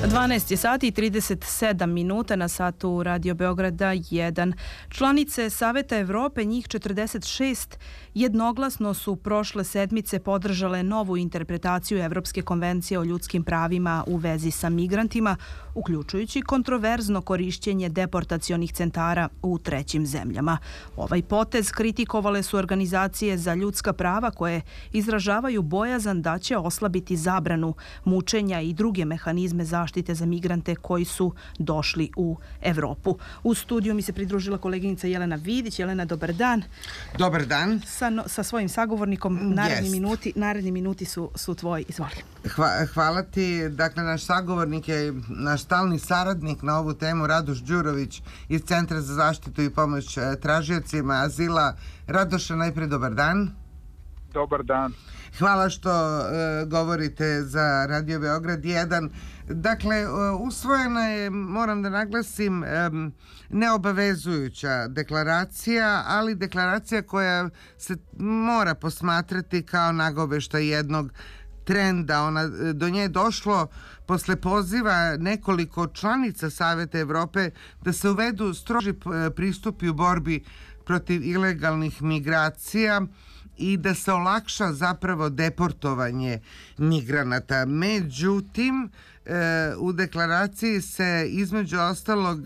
12 je sati i 37 minuta na satu Radio Beograda 1. Članice Saveta Evrope, njih 46, jednoglasno su prošle sedmice podržale novu interpretaciju Evropske konvencije o ljudskim pravima u vezi sa migrantima, uključujući kontroverzno korišćenje deportacionih centara u trećim zemljama. Ovaj potez kritikovale su organizacije za ljudska prava koje izražavaju bojazan da će oslabiti zabranu mučenja i druge mehanizme zaštite za migrante koji su došli u Evropu. U studiju mi se pridružila koleginica Jelena Vidić. Jelena, dobar dan. Dobar dan. Sa svojim sagovornikom. Naredni minuti su tvoji. Izvoli. Hvala ti. Dakle, naš sagovornik je naš stalni saradnik na ovu temu, Radoš Đurović iz Centra za zaštitu i pomoć tražiocima azila. Radoša, najprej dobar dan. Dobar dan. Hvala što govorite za Radio Beograd 1. Dakle, usvojena je, moram da naglasim, neobavezujuća deklaracija, ali deklaracija koja se mora posmatrati kao nagoveštaj jednog trenda. Do nje je došlo posle poziva nekoliko članica Saveta Evrope da se uvedu stroži pristupi u borbi protiv ilegalnih migracija i da se olakša zapravo deportovanje migranata. Međutim, u deklaraciji se između ostalog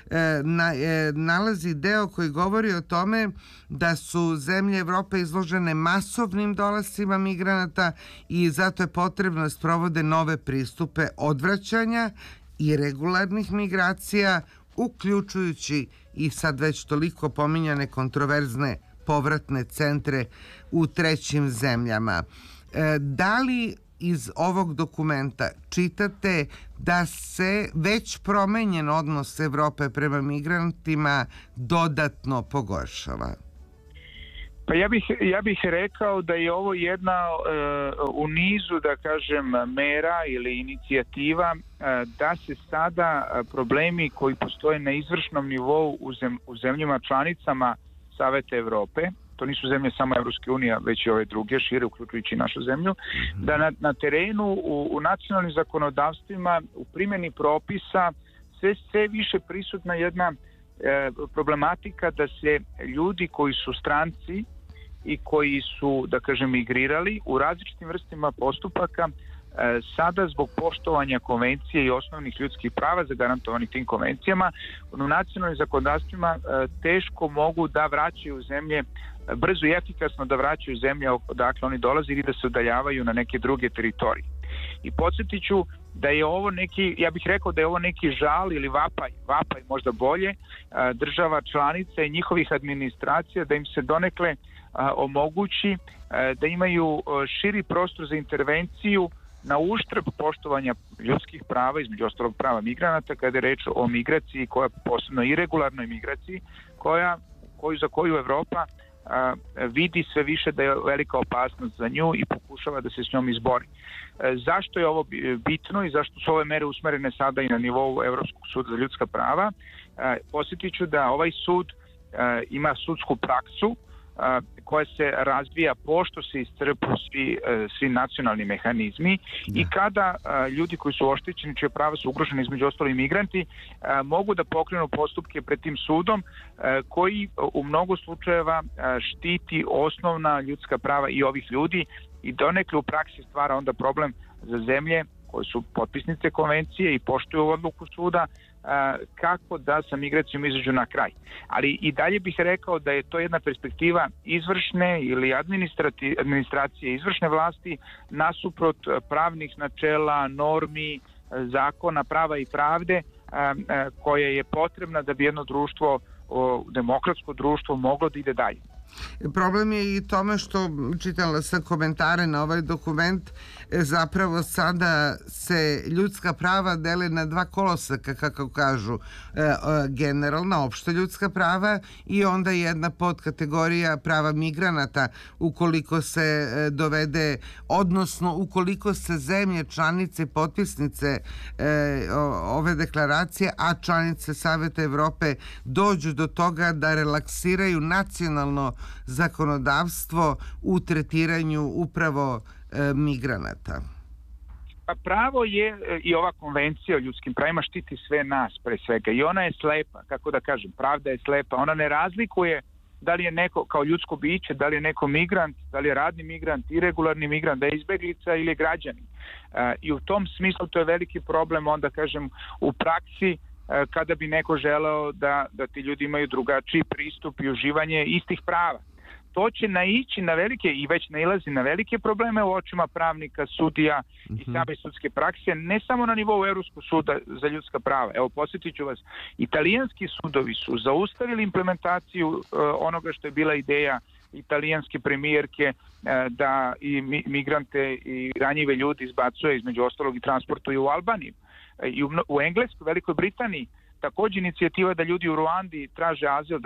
nalazi deo koji govori o tome da su zemlje Evrope izložene masovnim dolascima migranata i zato je potrebno da sprovode nove pristupe odvraćanja i regularnih migracija, uključujući i sad već toliko pominjane kontroverzne povratne centre u trećim zemljama. Da li iz ovog dokumenta čitate da se već promenjen odnos Evrope prema migrantima dodatno pogoršava? Pa ja bih rekao da je ovo jedna u nizu, da kažem, mera ili inicijativa da se sada problemi koji postoje na izvršnom nivou u zemljama članicama Saveta Evrope, to nisu zemlje samo Evropske unije, već i ove druge, šire, uključujući našu zemlju, da na terenu, u nacionalnim zakonodavstvima, u primjeni propisa, sve više prisutna jedna problematika da se ljudi koji su stranci i koji su, da kažem, migrirali u različitim vrstama postupaka, sada zbog poštovanja konvencije i osnovnih ljudskih prava zagarantovanih tim konvencijama u nacionalnim zakonodavstvima teško mogu da vraćaju zemlje, brzo i efikasno da vraćaju zemlje odakle oni dolaze ili da se udaljavaju na neke druge teritorije. I podsjetit ću da je ovo neki, ja bih rekao da je ovo neki žal ili vapaj možda bolje država članica i njihovih administracija da im se donekle omogući da imaju širi prostor za intervenciju na uštrb poštovanja ljudskih prava, između ostalog prava migranata, kada je reč o migraciji, koja posebno irregularnoj migraciji, za koju Evropa vidi sve više da je velika opasnost za nju i pokušava da se s njom izbori. Zašto je ovo bitno i zašto su ove mere usmerene sada i na nivou Evropskog suda za ljudska prava? Posjetit ću da ovaj sud ima sudsku praksu koja se razvija pošto se iscrpu svi nacionalni mehanizmi i kada ljudi koji su oštećeni, čije prava su ugrožene, između ostalih migranti, mogu da pokrenu postupke pred tim sudom koji u mnogo slučajeva štiti osnovna ljudska prava i ovih ljudi i donekle u praksi stvara onda problem za zemlje koje su potpisnice konvencije i poštuju odluku suda kako da sa migracijom izađu na kraj. Ali i dalje bih rekao da je to jedna perspektiva izvršne ili administracije izvršne vlasti nasuprot pravnih načela, normi, zakona, prava i pravde koje je potrebna da bi jedno društvo, demokratsko društvo, moglo da ide dalje. Problem je i tome što čitala sam komentare na ovaj dokument, zapravo sada se ljudska prava dele na dva koloseka, kako kažu, generalna opšta ljudska prava i onda jedna podkategorija prava migranata ukoliko se dovede, odnosno ukoliko se zemlje članice potpisnice ove deklaracije, a članice Saveta Evrope dođu do toga da relaksiraju nacionalno zakonodavstvo u tretiranju upravo migranata. Pa pravo je i ova konvencija o ljudskim pravima štiti sve nas pre svega i ona je slepa, kako da kažem, pravda je slepa, ona ne razlikuje da li je neko kao ljudsko biće, da li je neko migrant, da li je radni migrant, iregularni migrant, da je izbeglica ili je građanin. I u tom smislu to je veliki problem, onda kažem, u praksi kada bi neko želeo da ti ljudi imaju drugačiji pristup i uživanje istih prava. To će naići na velike i već nailazi na velike probleme u očima pravnika, sudija i same sudske prakse, ne samo na nivou Evropskog suda za ljudska prava. Evo, podsjetit ću vas, italijanski sudovi su zaustavili implementaciju onoga što je bila ideja italijanske premijerke da i migrante i ranjive ljudi izbacuje, između ostalog, i transportuju u Albaniju. I u Engleskoj, Velikoj Britaniji također inicijativa da ljudi u Ruandi traže azil,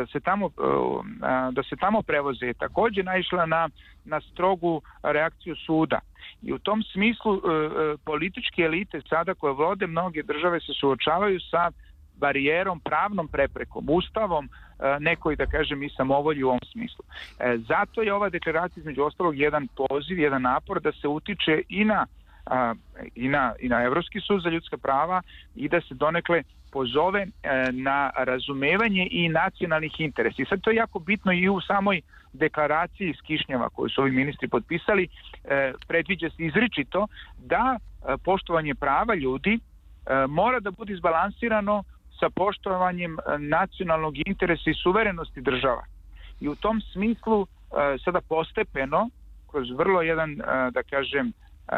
da se tamo prevoze, je također naišla na strogu reakciju suda. I u tom smislu političke elite sada koje vode mnoge države se suočavaju sa barijerom, pravnom preprekom, ustavom, nekoj, da kažem, i samovolji u ovom smislu. Zato je ova deklaracija između ostalog jedan poziv, jedan napor da se utiče i na Evropski sud za ljudska prava i da se donekle pozove na razumevanje i nacionalnih interesa. I sad to je jako bitno i u samoj deklaraciji iz Kišnjeva koju su ovi ministri potpisali, predviđa se izričito da poštovanje prava ljudi mora da bude izbalansirano sa poštovanjem nacionalnog interesa i suverenosti država. I u tom smislu sada postepeno, kroz vrlo jedan, da kažem,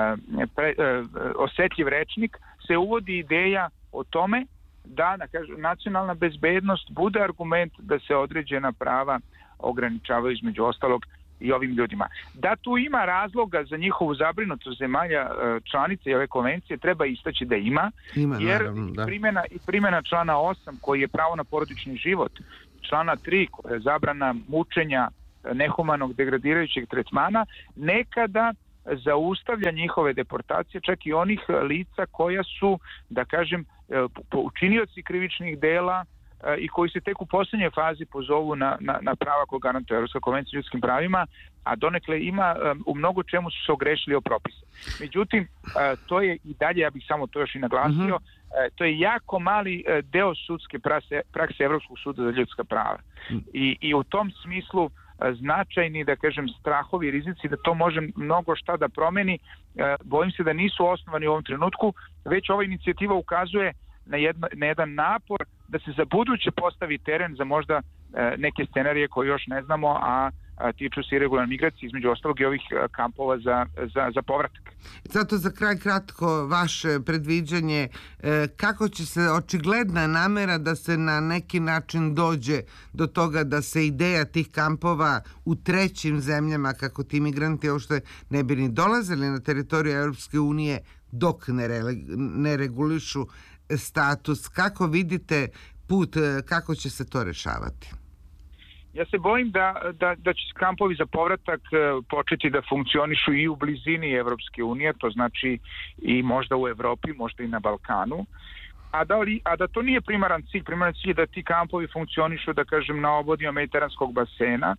osjetljiv rečnik, se uvodi ideja o tome da nacionalna bezbednost bude argument da se određena prava ograničavaju između ostalog i ovim ljudima. Da tu ima razloga za njihovu zabrinutost zemalja članice i ove konvencije, treba istaći da ima jer naravno, da. Primjena člana 8 koji je pravo na porodični život, člana 3 koja je zabrana mučenja, nehumanog, degradirajućeg tretmana, nekada zaustavlja njihove deportacije, čak i onih lica koja su, da kažem, učinioci krivičnih dela i koji se tek u posljednjoj fazi pozovu na prava koje garantuje Evropska konvencija o ljudskim pravima, a donekle ima u mnogo čemu su se ogrešili o propise. Međutim, to je i dalje, ja bih samo to još i naglasio, to je jako mali deo sudske prakse Evropskog suda za ljudska prava. I u tom smislu značajni, da kažem, strahovi i rizici da to može mnogo šta da promeni, bojim se da nisu osnovani u ovom trenutku, već ova inicijativa ukazuje na jedan napor da se za buduće postavi teren za možda neke scenarije koje još ne znamo, a tiču se iregularne migracije, između ostalog i ovih kampova za povratak. Zato za kraj kratko vaše predviđanje, kako će se očigledna namera da se na neki način dođe do toga da se ideja tih kampova u trećim zemljama, kako ti migranti uopšte ne bi ni dolazili na teritoriju Europske unije dok ne regulišu status, kako vidite put, kako će se to rešavati? Ja se bojim da će kampovi za povratak početi da funkcionišu i u blizini Evropske unije, to znači i možda u Evropi, možda i na Balkanu, a da to nije primaran cilj. Primaran cilj je da ti kampovi funkcionišu, da kažem, na obodima Mediteranskog basena,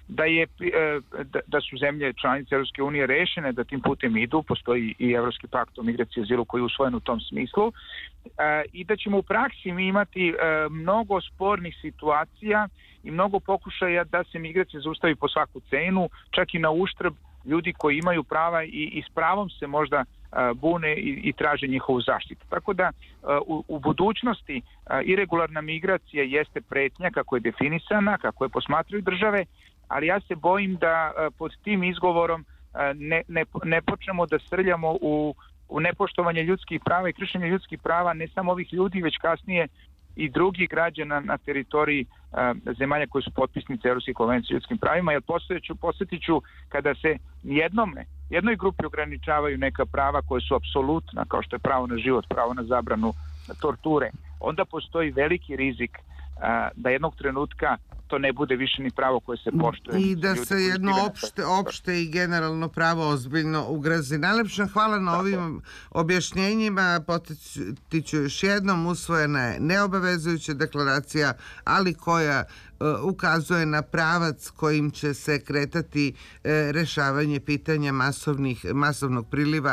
da su zemlje članice Evropske unije rešene da tim putem idu, postoji i Evropski pakt o migraciji i azilu koji je usvojen u tom smislu, i da ćemo u praksi mi imati mnogo spornih situacija i mnogo pokušaja da se migracija zaustavi po svaku cenu, čak i na uštrb ljudi koji imaju prava i s pravom se možda bune i traže njihovu zaštitu. Tako da u budućnosti iregularna migracija jeste pretnja kako je definisana, kako je posmatraju države, ali ja se bojim da pod tim izgovorom ne počnemo da srljamo u nepoštovanje ljudskih prava i kršenje ljudskih prava ne samo ovih ljudi, već kasnije i drugih građana na teritoriji zemalja koji su potpisnice Evropske konvencije o ljudskim pravima, jer posjetit ću kada se jednoj grupi ograničavaju neka prava koje su apsolutna, kao što je pravo na život, pravo na zabranu torture, onda postoji veliki rizik da jednog trenutka to ne bude više ni pravo koje se poštuje. I da se jedno opšte i generalno pravo ozbiljno ugrozi. Najlepša hvala na ovim objašnjenjima. Podsjetiću još jednom, usvojena je neobavezujuća deklaracija, ali koja ukazuje na pravac kojim će se kretati rešavanje pitanja masovnog priliva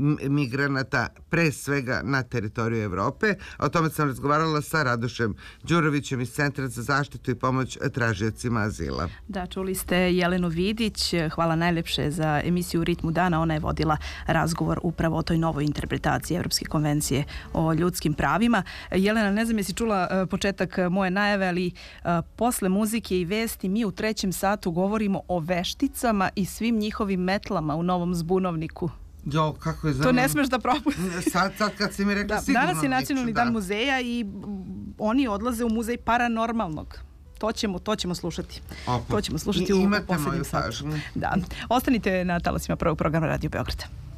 migranata, pre svega na teritoriju Evrope. O tome sam razgovarala sa Radošem Đurovićem iz Centra za zaštitu i pomoć tražiocima azila. Da, čuli ste Jelenu Vidić. Hvala najlepše za emisiju U ritmu dana. Ona je vodila razgovor upravo o toj novoj interpretaciji Evropske konvencije o ljudskim pravima. Jelena, ne znam jesi čula početak moje najave, ali posle muzike i vesti mi u 3. satu govorimo o vešticama i svim njihovim metlama u Novom Zbunovniku. Jo, kako je to ne smeš da propustiš. Sad kad si mi rekla da, sigurno danas je Nacionalni dan muzeja i oni odlaze u muzej paranormalnog. To ćemo slušati. To ćemo slušati u poslednjem satu. Da. Ostanite na talasima prvog programa Radio Beograda.